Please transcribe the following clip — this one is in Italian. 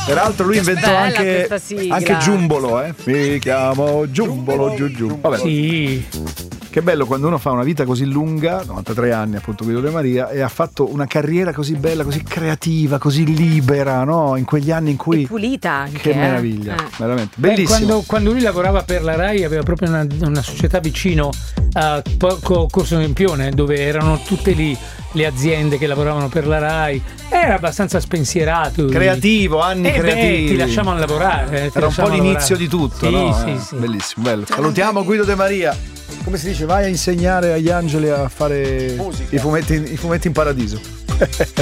Peraltro lui inventò bella anche questa sigla. Giumbolo, Mi chiamo Giumbolo, giù. Vabbè. Sì. Che bello quando uno fa una vita così lunga, 93 anni appunto Guido De Maria, e ha fatto una carriera così bella, così creativa, così libera, no? In quegli anni in cui... E pulita anche. Che meraviglia, veramente. Bellissimo. Quando lui lavorava per la Rai aveva proprio una società vicino a Corso Sempione, dove erano tutte lì le aziende che lavoravano per la Rai. Era abbastanza spensierato. Creativo, anni creativi. Ti lasciavano lavorare. Era un po' l'inizio di tutto, sì, no? Sì. Bellissimo, bello. Salutiamo Guido De Maria. Come si dice? Vai a insegnare agli angeli a fare i fumetti in paradiso.